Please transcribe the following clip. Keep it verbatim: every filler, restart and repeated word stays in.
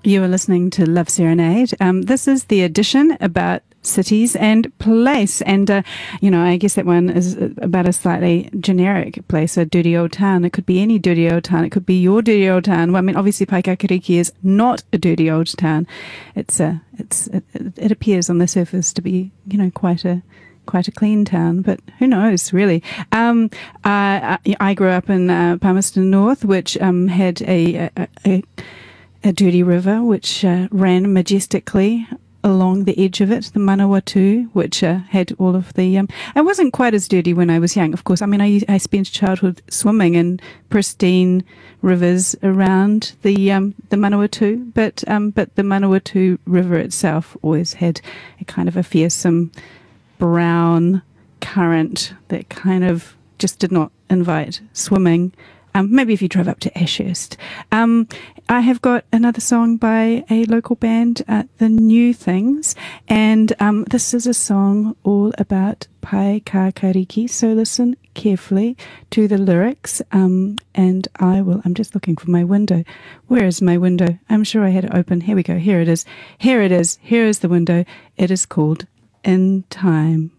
You are listening to Love Serenade. Um, this is the edition about cities and place. And, uh, you know, I guess that one is about a slightly generic place, a dirty old town. It could be any dirty old town. It could be your dirty old town. Well, I mean, obviously, Paikākāriki is not a dirty old town. It's a, it's, it, it appears on the surface to be, you know, quite a, quite a clean town, but who knows, really. Um, uh, I, I grew up in uh, Palmerston North, which um, had a, a, a a dirty river which uh, ran majestically along the edge of it, the Manawatu, which uh, had all of the... Um, it wasn't quite as dirty when I was young, of course. I mean, I, I spent childhood swimming in pristine rivers around the um, the Manawatu, but um, but the Manawatu River itself always had a kind of a fearsome brown current that kind of just did not invite swimming. Um, maybe if you drove up to Ashurst. Um, I have got another song by a local band, uh, The New Things, and um, this is a song all about Paikākāriki, so listen carefully to the lyrics, um, and I will, I'm just looking for my window. Where is my window? I'm sure I had it open. Here we go. Here it is. Here it is. Here is the window. It is called In Time.